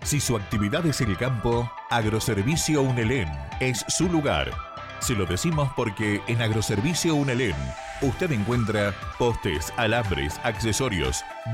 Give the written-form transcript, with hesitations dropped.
Si su actividad es el campo, Agroservicio Unelén es su lugar. Se lo decimos porque en Agroservicio Unelén usted encuentra postes, alambres, accesorios,